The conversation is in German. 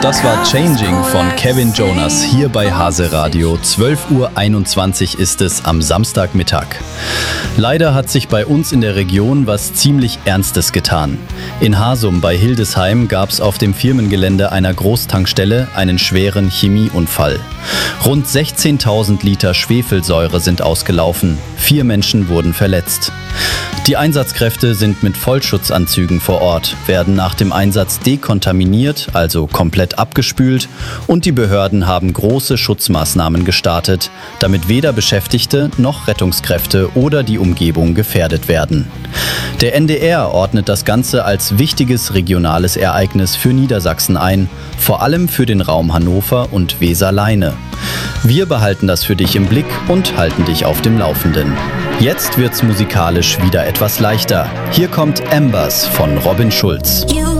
Das war Changing von Kevin Jonas hier bei Hase Radio. 12:21 Uhr ist es am Samstagmittag. Leider hat sich bei uns in der Region was ziemlich Ernstes getan. In Hasum bei Hildesheim gab es auf dem Firmengelände einer Großtankstelle einen schweren Chemieunfall. Rund 16.000 Liter Schwefelsäure sind ausgelaufen. 4 Menschen wurden verletzt. Die Einsatzkräfte sind mit Vollschutzanzügen vor Ort, werden nach dem Einsatz dekontaminiert, also komplett abgespült, und die Behörden haben große Schutzmaßnahmen gestartet, damit weder Beschäftigte noch Rettungskräfte oder die Umgebung gefährdet werden. Der NDR ordnet das Ganze als wichtiges regionales Ereignis für Niedersachsen ein, vor allem für den Raum Hannover und Weser-Leine. Wir behalten das für dich im Blick und halten dich auf dem Laufenden. Jetzt wird's musikalisch wieder etwas leichter. Hier kommt Embers von Robin Schulz. You